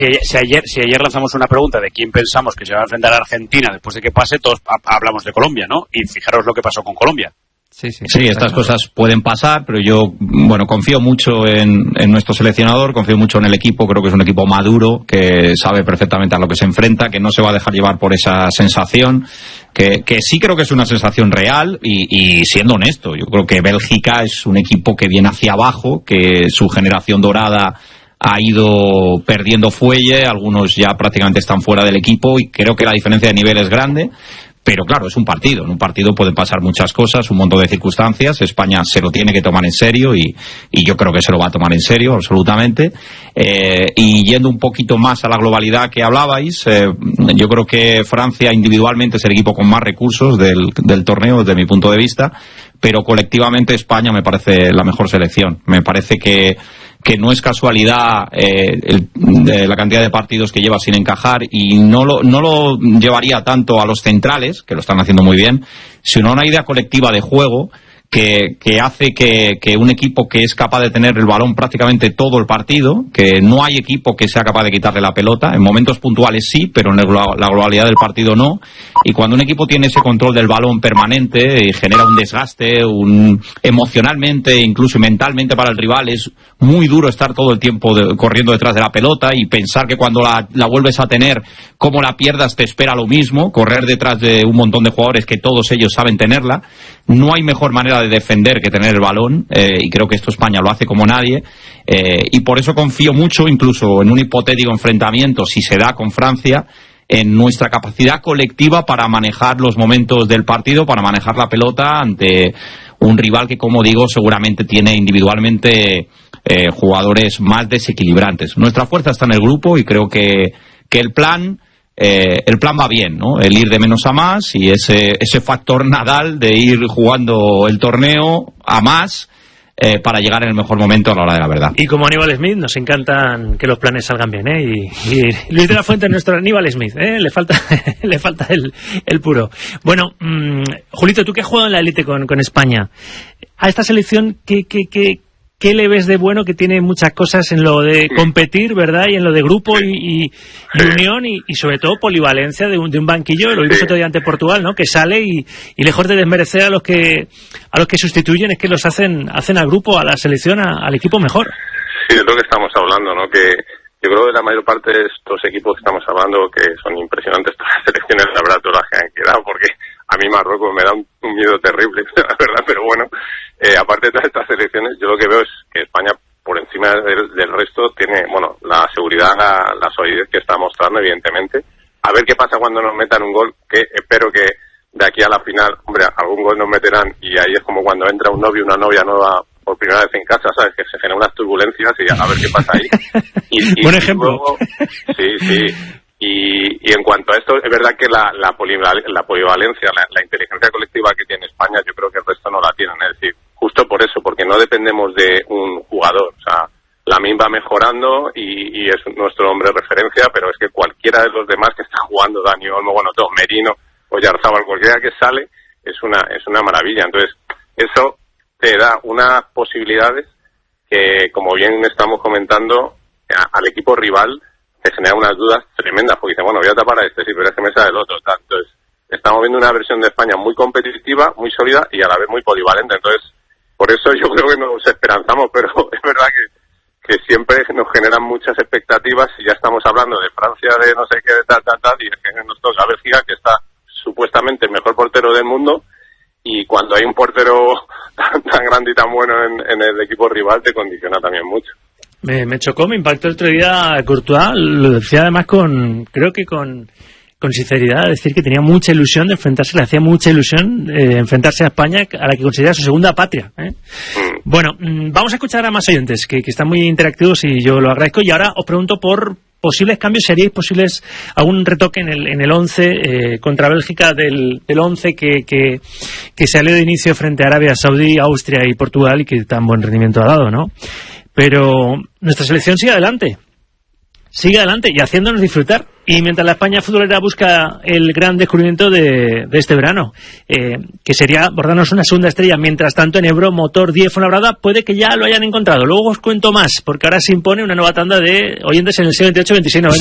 Si ayer lanzamos una pregunta de quién pensamos que se va a enfrentar a Argentina después de que pase, todos hablamos de Colombia, ¿no? Y fijaros lo que pasó con Colombia. Sí, estas cosas pueden pasar, pero yo, confío mucho en nuestro seleccionador, confío mucho en el equipo, creo que es un equipo maduro, que sabe perfectamente a lo que se enfrenta, que no se va a dejar llevar por esa sensación, que sí creo que es una sensación real, y siendo honesto, yo creo que Bélgica es un equipo que viene hacia abajo, que su generación dorada ha ido perdiendo fuelle, algunos ya prácticamente están fuera del equipo, y creo que la diferencia de nivel es grande. Pero claro, es un partido. En un partido pueden pasar muchas cosas, un montón de circunstancias. España se lo tiene que tomar en serio y yo creo que se lo va a tomar en serio, absolutamente. Y yendo un poquito más a la globalidad que hablabais, yo creo que Francia individualmente es el equipo con más recursos del torneo, desde mi punto de vista, pero colectivamente España me parece la mejor selección. Me parece que no es casualidad la cantidad de partidos que lleva sin encajar, y no lo llevaría tanto a los centrales, que lo están haciendo muy bien, sino a una idea colectiva de juego que hace que un equipo que es capaz de tener el balón prácticamente todo el partido, que no hay equipo que sea capaz de quitarle la pelota, en momentos puntuales sí, pero en la globalidad del partido no, y cuando un equipo tiene ese control del balón permanente, genera un desgaste, emocionalmente, incluso mentalmente para el rival, es muy duro estar todo el tiempo corriendo detrás de la pelota y pensar que cuando la vuelves a tener, como la pierdas, te espera lo mismo, correr detrás de un montón de jugadores que todos ellos saben tenerla. No hay mejor manera de defender que tener el balón, y creo que esto España lo hace como nadie, y por eso confío mucho, incluso en un hipotético enfrentamiento, si se da con Francia, en nuestra capacidad colectiva para manejar los momentos del partido, para manejar la pelota ante un rival que, como digo, seguramente tiene individualmente jugadores más desequilibrantes. Nuestra fuerza está en el grupo, y creo que el plan va bien, ¿no? El ir de menos a más, y ese factor Nadal de ir jugando el torneo a más para llegar en el mejor momento a la hora de la verdad. Y como Aníbal Smith, nos encantan que los planes salgan bien, ¿eh? Y Luis de la Fuente es nuestro Aníbal Smith, ¿eh? Le falta el puro. Bueno, Julito, tú que has jugado en la élite con España, a esta selección, ¿qué le ves de bueno? Que tiene muchas cosas en lo de competir, ¿verdad? Y en lo de grupo y unión y sobre todo polivalencia de un banquillo. Lo vimos otro día ante Portugal, ¿no? Que sale y lejos de desmerecer a los que sustituyen, es que los hacen al grupo, a la selección, al equipo mejor. Sí, es lo que estamos hablando, ¿no? Que yo creo que la mayor parte de estos equipos que estamos hablando, que son impresionantes todas las selecciones, la verdad, todas las que han quedado, porque a mí Marruecos me da un miedo terrible, la verdad, pero bueno, aparte de todas estas selecciones, yo lo que veo es que España, por encima del resto, tiene, bueno, la seguridad, la solidez que está mostrando, evidentemente. A ver qué pasa cuando nos metan un gol, que espero que de aquí a la final, hombre, algún gol nos meterán, y ahí es como cuando entra un novio, una novia nueva por primera vez en casa, ¿sabes? Que se generan unas turbulencias y a ver qué pasa ahí. Buen ejemplo. Luego, sí. Y en cuanto a esto, es verdad que la polivalencia, la inteligencia colectiva que tiene España, yo creo que el resto no la tienen. Es decir, justo por eso, porque no dependemos de un jugador. O sea, Lamine va mejorando y es nuestro hombre de referencia, pero es que cualquiera de los demás que está jugando, Dani Olmo, bueno, todo, Merino o Yarzábal, cualquiera que sale, es una maravilla. Entonces, eso te da unas posibilidades que, como bien estamos comentando, al equipo rival te genera unas dudas tremendas, porque dice, bueno, voy a tapar a este, sí, pero es que me sale el otro. Entonces, estamos viendo una versión de España muy competitiva, muy sólida y a la vez muy polivalente. Entonces, por eso yo creo que nos esperanzamos, pero es verdad que siempre nos generan muchas expectativas, y ya estamos hablando de Francia, de no sé qué, de tal, y es que nos toca Bélgica, que está supuestamente el mejor portero del mundo, y cuando hay un portero tan grande y tan bueno en el equipo rival, te condiciona también mucho. Me chocó, me impactó el otro día Courtois, lo decía además creo que con sinceridad, decir que tenía mucha ilusión de enfrentarse, le hacía mucha ilusión enfrentarse a España, a la que considera su segunda patria, ¿eh? Bueno, vamos a escuchar a más oyentes que están muy interactivos y yo lo agradezco, y ahora os pregunto por posibles cambios. ¿Si haríais posibles algún retoque en el 11 contra Bélgica del 11 que salió de inicio frente a Arabia Saudí, Austria y Portugal, y que tan buen rendimiento ha dado, ¿no? Pero nuestra selección sigue adelante y haciéndonos disfrutar, Y mientras la España futbolera busca el gran descubrimiento de este verano, que sería bordarnos una segunda estrella, mientras tanto en Ebro, Motor 10 Fuenlabrada puede que ya lo hayan encontrado. Luego os cuento más, porque ahora se impone una nueva tanda de oyentes en el 628 26 90.